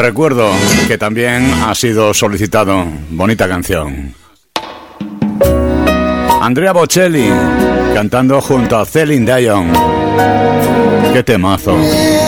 Recuerdo, que también ha sido solicitado. Bonita canción. Andrea Bocelli cantando junto a Celine Dion. Qué temazo.